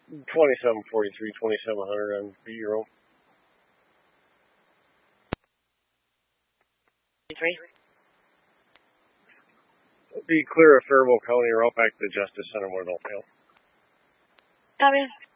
2743, 2700 on Euro. 3. Be clear of Faribault County or out back to the Justice Center where they'll fail. Copy.